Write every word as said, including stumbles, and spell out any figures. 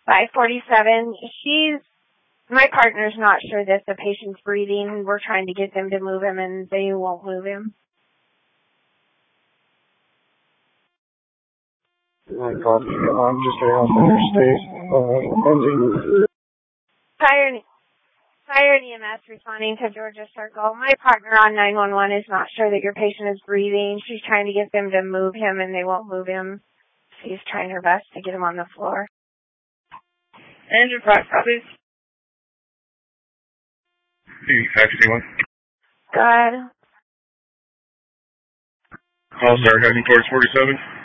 five forty-seven. He's, my partner's not sure that the patient's breathing. We're trying to get them to move him, and they won't move him. Oh, God. I'm just getting off the interstate. Uh, ending. Fire, fire and E M S responding to Georgia Circle. My partner on nine one one is not sure that your patient is breathing. She's trying to get them to move him, and they won't move him. She's trying her best to get him on the floor. Engine five, please. Hey, taxi one. God. Call star heading towards forty-seven.